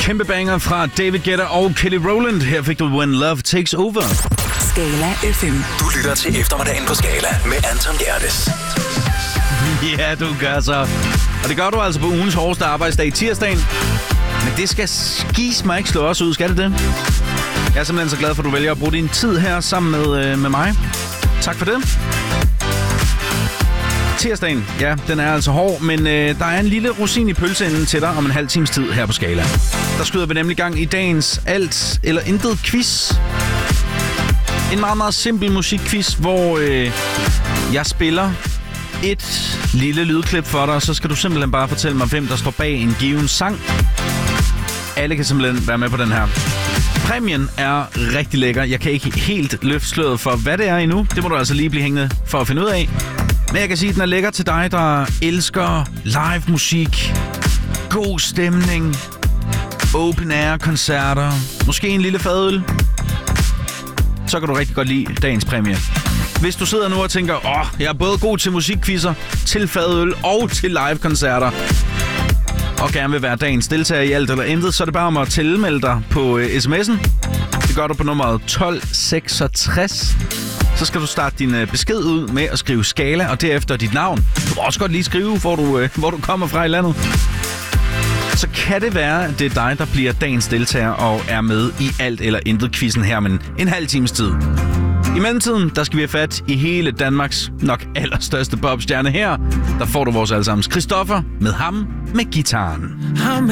Kæmpe banger fra David Guetta og Kelly Rowland. Her fik du When Love Takes Over. Skala FM. Du lytter til eftermiddagen på Skala med Anton Gerdes. Ja, du gør så. Og det gør du altså på ugens hårdeste arbejdsdag, tirsdagen. Men det skal skis mig ikke slå os ud, skal det det? Jeg er simpelthen så glad for, at du vælger at bruge din tid her sammen med mig. Tak for det. Tirsdagen, ja, den er altså hård, men der er en lille rosin i pølseenden til dig om en halv times tid her på Skala. Der skyder vi nemlig gang i dagens alt eller intet quiz. En meget, meget simpel musikquiz, hvor jeg spiller et lille lydklip for dig, og så skal du simpelthen bare fortælle mig, hvem der står bag en given sang. Alle kan simpelthen være med på den her. Præmien er rigtig lækker. Jeg kan ikke helt løfte sløret for, hvad det er endnu. Det må du altså lige blive hængende for at finde ud af. Men jeg kan sige, at den er lækker til dig, der elsker live musik, god stemning, open air koncerter, måske en lille fadøl. Så kan du rigtig godt lide dagens præmie. Hvis du sidder nu og tænker, jeg er både god til musikquizzer, til fadøl og til live-koncerter, og gerne vil være dagens deltager i alt eller intet, så er det bare om at tilmelde dig på sms'en. Det gør du på nummeret 1266. Så skal du starte din besked ud med at skrive Skala, og derefter dit navn. Du må også godt lige skrive, hvor du kommer fra i landet. Så kan det være, at det er dig, der bliver dagens deltager og er med i alt eller intet-quizzen her, men en halv times tid. I mellemtiden, der skal vi have fat i hele Danmarks nok allerstørste popstjerne her. Der får du vores allesammens Christoffer med ham med gitaren. Ham